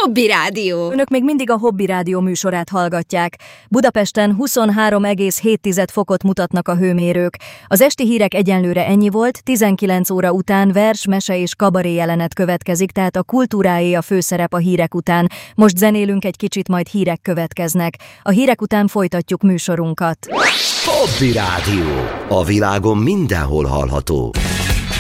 Hobby Rádió. Önök még mindig a Hobby Rádió műsorát hallgatják. Budapesten 23,7 fokot mutatnak a hőmérők. Az esti hírek egyenlőre ennyi volt, 19 óra után vers, mese és kabaré jelenet következik, tehát a kultúráé a főszerep a hírek után. Most zenélünk egy kicsit, majd hírek következnek. A hírek után folytatjuk műsorunkat. Hobby Rádió. A világon mindenhol hallható.